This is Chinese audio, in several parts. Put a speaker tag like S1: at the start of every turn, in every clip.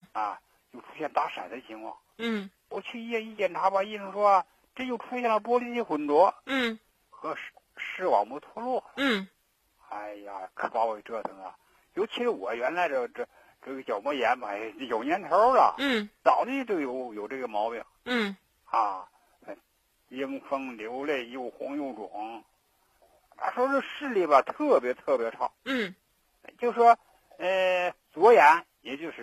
S1: 又出现打闪的情况。我去医院一检查吧，医生说这又出现了玻璃体混浊，和视网膜脱落。哎呀，可把我给折腾了。尤其是我原来这个角膜炎吧，有年头了。早年就有这个毛病。迎风流泪，又红又肿。说这视力吧，特别差。就说左眼也就是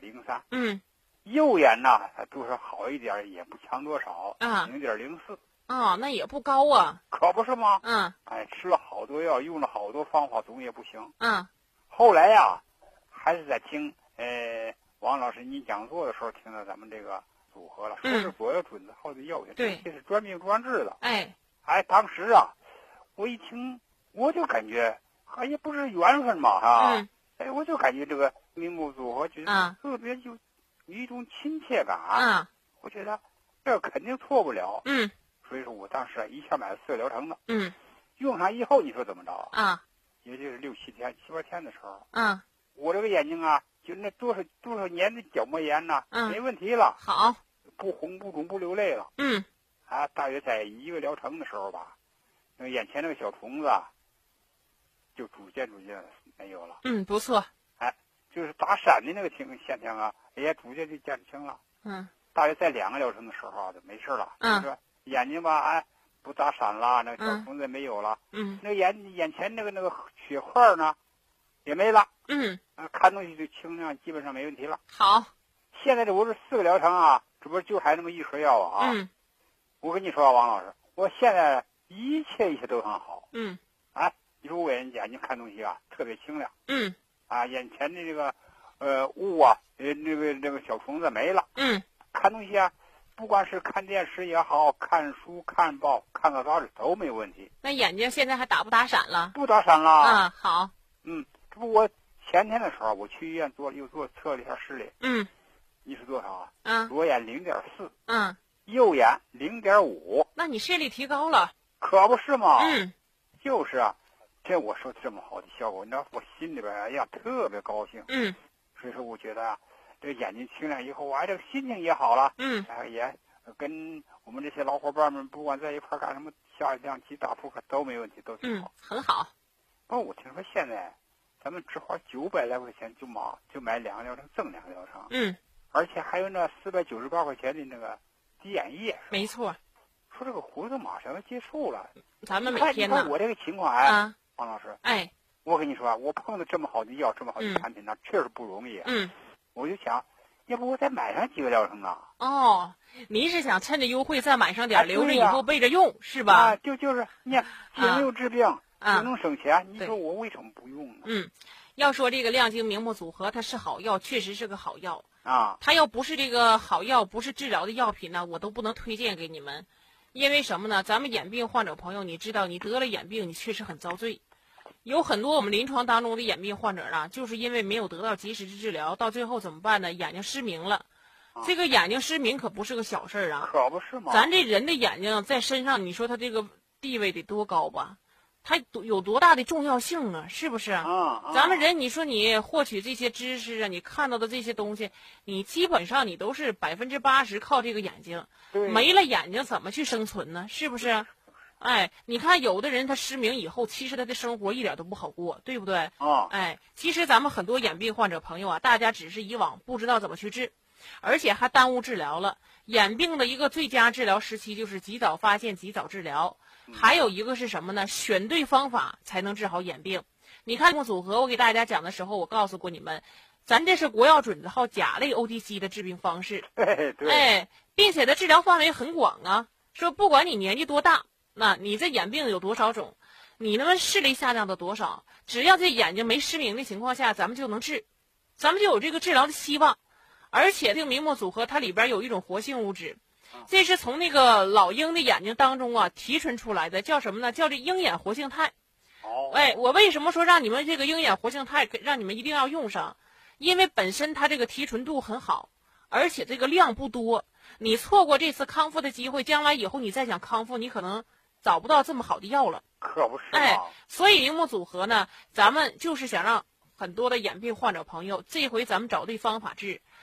S1: 0.03。右眼呢，它多少好一点，也不强多少，0.04。
S2: 那也不高啊。
S1: 可不是吗？吃了好多药，用了好多方法，总也不行。后来呀，还是在听王老师你讲座的时候，听到咱们这个组合了，说是左右准子后的药品，
S2: 对，
S1: 这是专病专治的。当时我一听，我就感觉也不是缘分嘛，我就感觉这个明目组合觉得特别有一种亲切感。我觉得这肯定错不了。所以说我当时一下买了4个疗程的。用上以后，你说怎么着也就是6、7天、7、8天的时候，我这个眼睛就那多少年的角膜炎没问题了。
S2: 好，
S1: 不红不肿不流泪了。大约在1个疗程的时候吧，那个眼前那个小虫子就逐渐没有了。
S2: 不错。
S1: 就是打闪的那个现象也逐渐就减轻了。大约在2个疗程的时候就没事了。就是说眼睛吧，不打闪了，那个小虫子没有了。那个眼前那个血块呢，也没了。看东西就清亮，基本上没问题了。
S2: 好，
S1: 现在这不是4个疗程这不是就还那么一盒药我跟你说王老师，我现在一切都很好。你说我眼睛看东西特别清亮。眼前的这个雾那个小虫子没了。看东西不管是看电视也好，看书看报看个杂志都没有问题。
S2: 那眼睛现在还打不打闪了？
S1: 不打闪了。
S2: 好。
S1: 这不我前天的时候我去医院又测了一下视力。你是多少左眼0.4。右眼0.5。
S2: 那你视力提高了。
S1: 可不是嘛。就是这我说这么好的效果，你知道我心里边特别高兴。所以说我觉得这个眼睛清亮以后这个心情也好了。也跟我们这些老伙伴们不管在一块干什么，下象棋打扑克都没问题，都挺好。
S2: 很好。
S1: 不过我听说现在咱们只花900来块钱就买2个疗程，赠2个疗程。而且还有那498块钱的那个滴眼液。
S2: 没错。
S1: 说这个活动马上要结束了，
S2: 咱们每天
S1: 呢。我这个情况王老师，我跟你说我碰到这么好的药，这么好的产品确实不容易。我就想，要不我再买上几个疗程
S2: 您是想趁着优惠再买上点，留着以后备着用，是吧？
S1: 就是你既能又治病，又能省钱，你说我为什么不用呢？
S2: 要说这个亮晶明目组合，它是好药，确实是个好药
S1: 它
S2: 要不是这个好药，不是治疗的药品呢，我都不能推荐给你们。因为什么呢？咱们眼病患者朋友，你知道，你得了眼病，你确实很遭罪。有很多我们临床当中的眼病患者就是因为没有得到及时的治疗，到最后怎么办呢？眼睛失明了。这个眼睛失明可不是个小事
S1: 可不是吗？
S2: 咱这人的眼睛在身上，你说他这个地位得多高吧？它有多大的重要性啊？是不是？咱们人，你说你获取这些知识你看到的这些东西，你基本上你都是80%靠这个眼睛。没了眼睛怎么去生存呢？是不是？你看有的人他失明以后，其实他的生活一点都不好过，对不对？其实咱们很多眼病患者朋友大家只是以往不知道怎么去治，而且还耽误治疗了。眼病的一个最佳治疗时期就是及早发现、及早治疗。还有一个是什么呢？选对方法才能治好眼病。你看组合，我给大家讲的时候，我告诉过你们，咱这是国药准字号甲类 OTC 的治病方式。
S1: 对。
S2: 并且的治疗范围很广说不管你年纪多大，那你这眼病有多少种，你那么视力下降到多少，只要这眼睛没失明的情况下，咱们就能治，咱们就有这个治疗的希望。而且这个明目组合它里边有一种活性物质，这是从那个老鹰的眼睛当中提纯出来的，叫什么呢？叫这鹰眼活性肽。我为什么说让你们这个鹰眼活性肽让你们一定要用上？因为本身它这个提纯度很好，而且这个量不多，你错过这次康复的机会，将来以后你再想康复，你可能找不到这么好的药了。
S1: 可不是嘛。
S2: 所以明目组合呢，咱们就是想让很多的眼病患者朋友，这回咱们找对方法治，